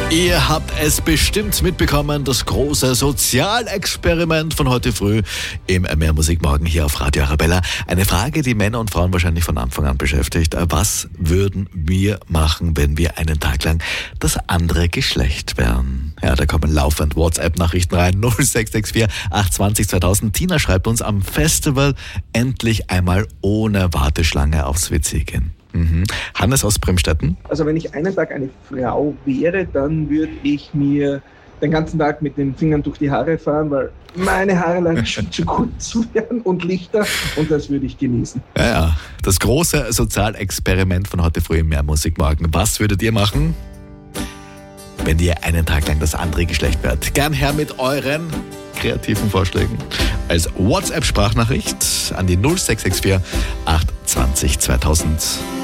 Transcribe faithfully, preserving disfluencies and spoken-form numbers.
Ihr habt es bestimmt mitbekommen, das große Sozialexperiment von heute früh im Mehr Musik Morgen hier auf Radio Arabella. Eine Frage, die Männer und Frauen wahrscheinlich von Anfang an beschäftigt. Was würden wir machen, wenn wir einen Tag lang das andere Geschlecht wären? Ja, da kommen laufend WhatsApp-Nachrichten rein. null sechs sechs vier acht zwei null zweitausend. Tina schreibt uns am Festival endlich einmal ohne Warteschlange aufs W C gehen. Mhm. Hannes aus Bremstetten? Also wenn ich einen Tag eine Frau wäre, dann würde ich mir den ganzen Tag mit den Fingern durch die Haare fahren, weil meine Haare lang schon zu kurz werden und lichter, und das würde ich genießen. Ja, ja, das große Sozialexperiment von heute früh im Mehr Musik Morgen. Was würdet ihr machen, wenn ihr einen Tag lang das andere Geschlecht wärt? Gern her mit euren kreativen Vorschlägen als WhatsApp-Sprachnachricht an die null sechs sechs vier acht zwei null zweitausend.